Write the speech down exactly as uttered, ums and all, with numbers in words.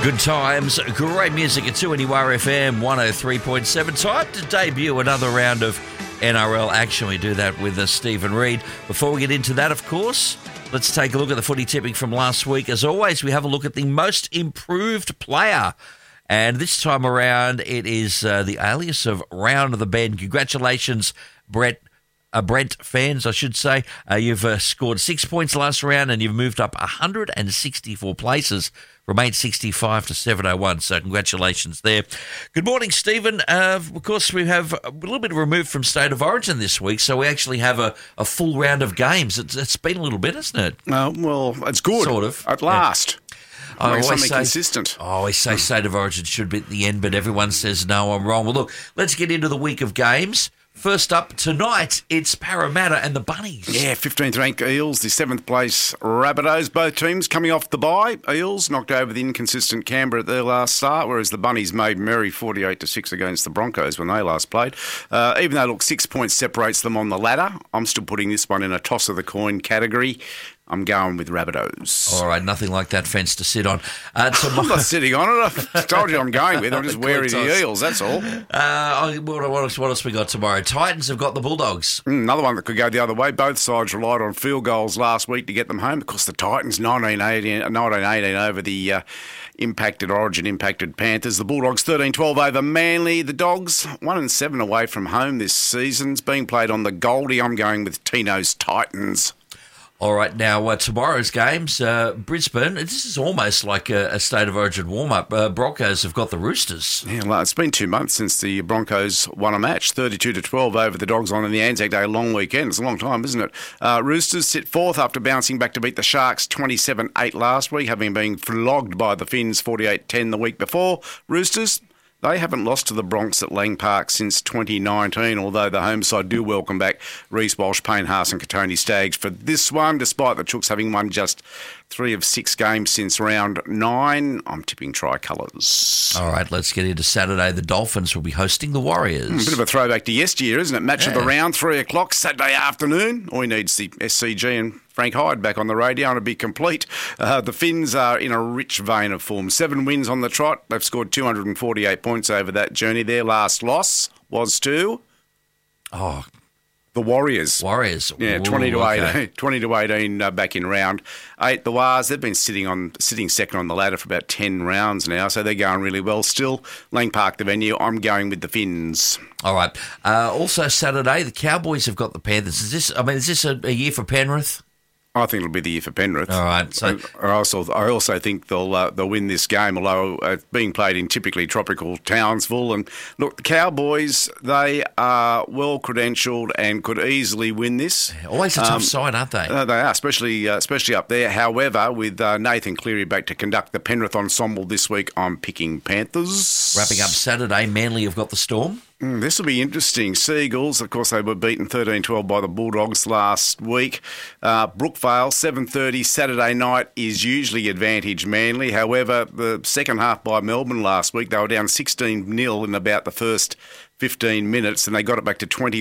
Good times, great music at two N U R F M one oh three point seven. Time to debut another round of N R L action. We do that with uh, Stephen Reid. Before we get into that, of course, let's take a look at the footy tipping from last week. As always, we have a look at the most improved player. And this time around, it is uh, the alias of Round of the Bend. Congratulations, Brett. Uh, Brent fans, I should say. Uh, you've uh, scored six points last round and you've moved up one hundred sixty-four places from eight sixty-five to seven oh one. So congratulations there. Good morning, Stephen. Uh, of course, we have a little bit removed from State of Origin this week, so we actually have a, a full round of games. It's, it's been a little bit, hasn't it? Uh, well, it's good. Sort of. At last. Yeah. I always something say, consistent. I always say State of Origin should be at the end, but everyone says no, I'm wrong. Well, look, let's get into the week of games. First up tonight, it's Parramatta and the Bunnies. Yeah, fifteenth ranked Eels, the seventh place Rabbitohs. Both teams coming off the bye. Eels knocked over the inconsistent Canberra at their last start, whereas the Bunnies made merry forty-eight to six against the Broncos when they last played. Uh, even though, look, six points separates them on the ladder, I'm still putting this one in a toss of the coin category. I'm going with Rabbitohs. All right, nothing like that fence to sit on. Uh, tomorrow... I'm not sitting on it. I've told you I'm going with. I'm just wary of the Eels, that's all. Uh, what, what, else, what else we got tomorrow? Titans have got the Bulldogs. Mm, another one that could go the other way. Both sides relied on field goals last week to get them home. Of course, the Titans, nineteen eighteen over the uh, impacted Origin, impacted Panthers. The Bulldogs, thirteen twelve over Manly. The Dogs, one and seven away from home this season. It's being played on the Goldie. I'm going with Tino's Titans. All right, now uh, tomorrow's games, uh, Brisbane, this is almost like a, a State of Origin warm-up. Uh, Broncos have got the Roosters. Yeah, well, it's been two months since the Broncos won a match, thirty-two to twelve over the Dogs on the Anzac Day long weekend. It's a long time, isn't it? Uh, Roosters sit fourth after bouncing back to beat the Sharks twenty-seven eight last week, having been flogged by the Finns forty-eight ten the week before. Roosters, they haven't lost to the Bronx at Lang Park since twenty nineteen, although the home side do welcome back Reece Walsh, Payne Haas and Katoni Staggs for this one, despite the Chooks having won just three of six games since round nine. I'm tipping tricolours. All right, let's get into Saturday. The Dolphins will be hosting the Warriors. Mm, a bit of a throwback to yesteryear, isn't it? Match yeah. of the round, three o'clock, Saturday afternoon. All he needs the S C G and Frank Hyde back on the radio and it'll be complete. Uh, the Finns are in a rich vein of form. Seven wins on the trot. They've scored two hundred forty-eight points over that journey. Their last loss was to oh, the Warriors. Warriors. Yeah, Ooh, twenty to eighteen. Okay. twenty to eighteen uh, back in round eight. The Wars, they've been sitting on sitting second on the ladder for about ten rounds now, so they're going really well still. Lang Park, the venue. I'm going with the Finns. All right. Uh, also Saturday, the Cowboys have got the Panthers. Is this? I mean, is this a, a year for Penrith? I think it'll be the year for Penrith. All right. So I also, I also think they'll uh, they'll win this game, although uh, it's being played in typically tropical Townsville. And look, the Cowboys, they are well credentialed and could easily win this. Always a tough um, side, aren't they? Uh, they are, especially uh, especially up there. However, with uh, Nathan Cleary back to conduct the Penrith ensemble this week, I'm picking Panthers. Wrapping up Saturday, Manly have got the Storm. Mm, this will be interesting. Seagulls, of course, they were beaten thirteen twelve by the Bulldogs last week. Uh, Brookvale, seven thirty Saturday night is usually advantage Manly. However, the second half by Melbourne last week, they were down sixteen nil in about the first fifteen minutes and they got it back to twenty